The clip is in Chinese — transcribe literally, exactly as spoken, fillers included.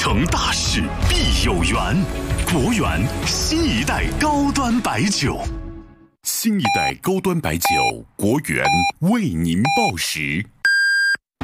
成大事必有缘，国源新一代高端白酒。新一代高端白酒，国源为您报时。